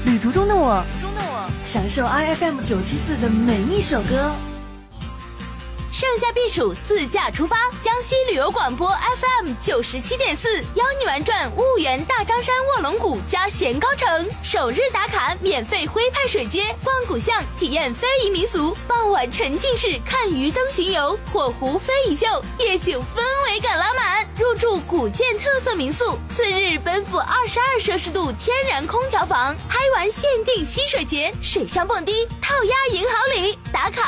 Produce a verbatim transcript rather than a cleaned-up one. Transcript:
旅途中的我，享受 I F M 九七四的每一首歌。 盛夏避暑，自驾出发，江西旅游广播 F M 九十七点四，邀你玩转婺源大张山卧龙谷加咸高城，首日打卡免费徽派水街，逛古巷，体验非遗民俗，傍晚沉浸式看鱼灯巡游，火湖非遗秀，夜景氛围感拉满，入住古建特色民宿，次日奔赴二十二摄氏度天然空调房，嗨玩限定吸水节，水上蹦迪，套鸭银行里打卡。